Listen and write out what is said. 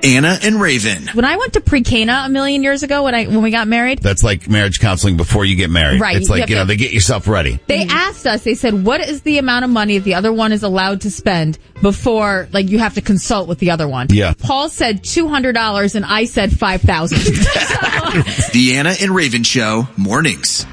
Anna and Raven. When I went to Pre-Cana a million years ago when we got married. That's like marriage counseling before you get married. Right. It's like, they get yourself ready. They asked us, they said, what is the amount of money the other one is allowed to spend before, like, you have to consult with the other one? Yeah. Paul said $200 and I said $5,000. The Anna and Raven Show, mornings.